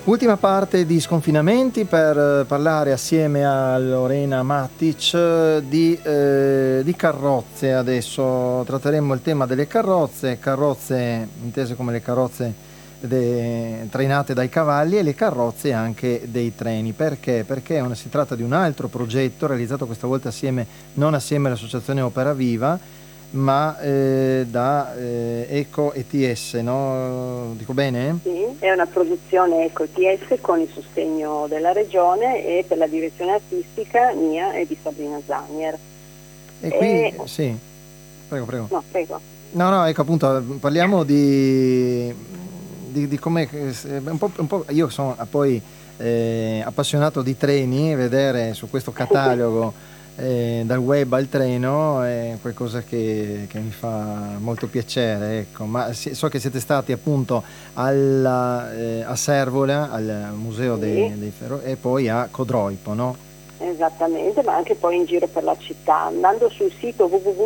Ultima parte di Sconfinamenti per parlare assieme a Lorena Matic di carrozze. Adesso tratteremo il tema delle carrozze intese come le carrozze trainate dai cavalli e le carrozze anche dei treni. Perché? Perché si tratta di un altro progetto realizzato questa volta non assieme all'Associazione Opera Viva, ma da Eco ETS, no? Dico bene? Sì, è una produzione Eco ETS con il sostegno della Regione e per la direzione artistica mia e di Sabrina Zanier. E qui sì, prego. No, prego. No, ecco appunto, parliamo di come un po', io sono poi appassionato di treni, vedere su questo catalogo dal web al treno è qualcosa che mi fa molto piacere, ecco. Ma so che siete stati appunto a Servola, al museo dei Ferro, e poi a Codroipo, no? Esattamente, ma anche poi in giro per la città. Andando sul sito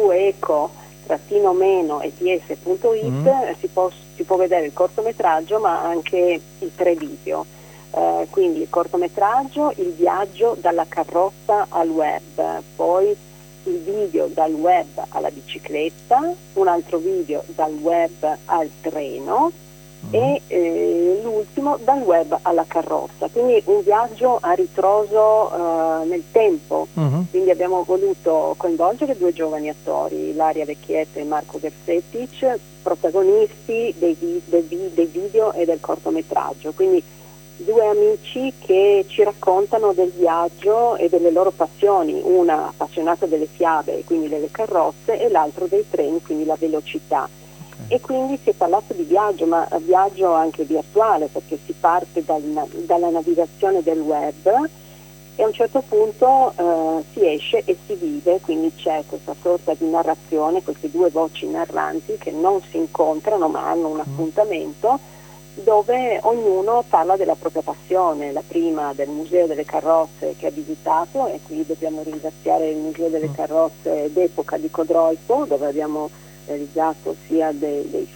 www.eco-ets.it si può vedere il cortometraggio ma anche i 3 video. Quindi il cortometraggio, il viaggio dalla carrozza al web, poi il video dal web alla bicicletta, un altro video dal web al treno e l'ultimo dal web alla carrozza, quindi un viaggio a ritroso nel tempo. Quindi abbiamo voluto coinvolgere 2 giovani attori, Ilaria Vecchietto e Marco Versetic, protagonisti dei video e del cortometraggio, quindi 2 amici che ci raccontano del viaggio e delle loro passioni, una appassionata delle fiabe, quindi delle carrozze, e l'altro dei treni, quindi la velocità. E quindi si è parlato di viaggio, ma viaggio anche virtuale, perché si parte dalla navigazione del web e a un certo punto si esce e si vive, quindi c'è questa sorta di narrazione, queste 2 voci narranti che non si incontrano ma hanno un appuntamento dove ognuno parla della propria passione. La prima del Museo delle Carrozze che ha visitato, e qui dobbiamo ringraziare il Museo delle Carrozze d'Epoca di Codroipo, dove abbiamo realizzato sia dei